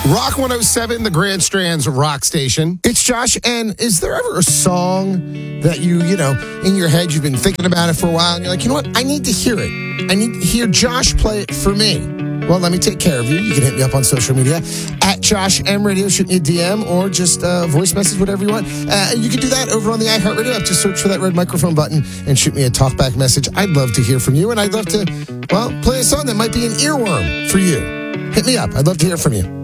Rock 107, the Grand Strand's rock station. It's Josh, and is there ever a song that you in your head, you've been thinking about it for a while, and you're like, you know what, I need to hear it. I need to hear Josh play it for me. Well, let me take care of you. You can hit me up on social media at Josh M Radio, shoot me a DM, or just voice message, whatever you want. You can do that over on the iHeartRadio app. Just search for that red microphone button and shoot me a talkback message. I'd love to hear from you, and I'd love to, play a song that might be an earworm for you. Hit me up. I'd love to hear from you.